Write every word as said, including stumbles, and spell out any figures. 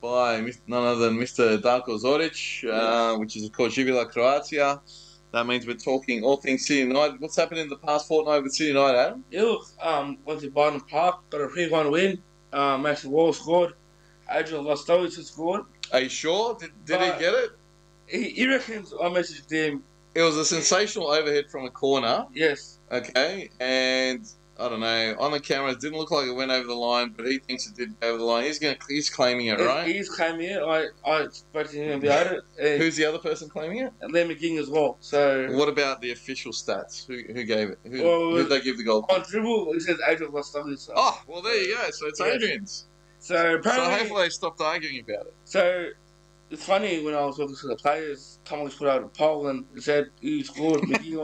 by none other than Mister Darko Zoric, uh, which is called Jubila Croatia. That means we're talking all things City United. What's happened in the past fortnight with City United, Adam? Yeah, look, um, went to Biden Park, got a three one win. Um, Max Wall scored. Adrian Lostovic scored. Are you sure? Did, did he But- get it? He, he reckons I messaged him. It was a sensational overhead from a corner, Yes. okay, and I don't know, on the camera it didn't look like it went over the line, but he thinks it did go over the line. He's gonna, he's claiming it, right? He's claiming it. I, I spoke to him about it. And, Who's the other person claiming it? and Liam McGing as well. So What about the official stats? Who, who gave it? Who, Well, who did they give the goal to? on dribble, it says Adrian Lostovic. So, Oh, well, there you go. So it's Yes. Adrian's. so So apparently, hopefully they stopped arguing about it. so it's funny when I was talking to the players, Thomas put out a poll and said who scored McGing